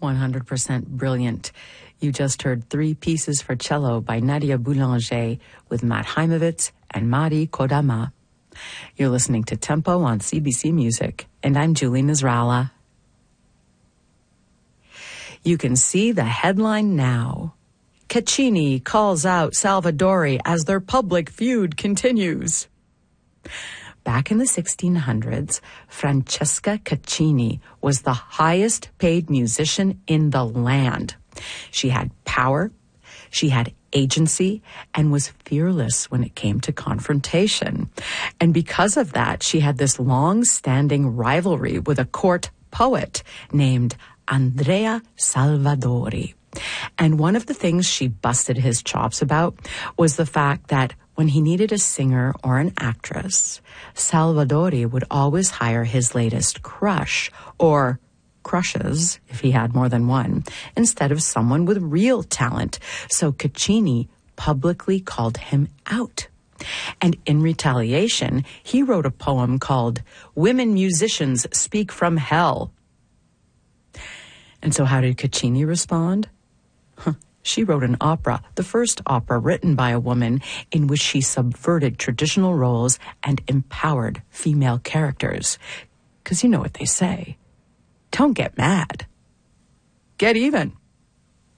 100% brilliant. You just heard 3 pieces for cello by Nadia Boulanger with Matt Heimovitz and Mari Kodama. You're listening to Tempo on CBC Music, and I'm Julie Nasrallah. You can see the headline now. Caccini calls out Salvadori as their public feud continues. Back in the 1600s, Francesca Caccini was the highest paid musician in the land. She had power, she had agency, and was fearless when it came to confrontation. And because of that, she had this long-standing rivalry with a court poet named Andrea Salvadori. And one of the things she busted his chops about was the fact that when he needed a singer or an actress, Salvadori would always hire his latest crush, or crushes, if he had more than one, instead of someone with real talent. So Caccini publicly called him out. And in retaliation, he wrote a poem called Women Musicians Speak from Hell. And so how did Caccini respond? She wrote an opera, the first opera written by a woman, in which she subverted traditional roles and empowered female characters. Because you know what they say. Don't get mad. Get even.